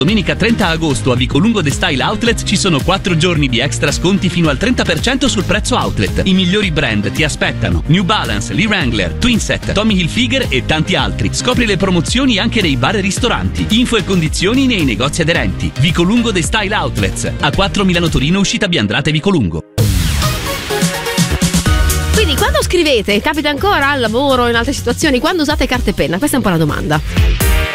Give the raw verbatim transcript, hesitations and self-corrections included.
Domenica trenta agosto a Vicolungo The Style Outlet ci sono quattro giorni di extra sconti fino al trenta per cento sul prezzo outlet. I migliori brand ti aspettano: New Balance, Lee Wrangler, Twinset, Tommy Hilfiger e tanti altri. Scopri le promozioni anche nei bar e ristoranti. Info e condizioni nei negozi aderenti. Vicolungo The Style Outlets, A quattro Milano Torino, uscita Biandrate Vicolungo. Quindi quando scrivete, capita ancora al lavoro, in altre situazioni, quando usate carta e penna? Questa è un po' la domanda.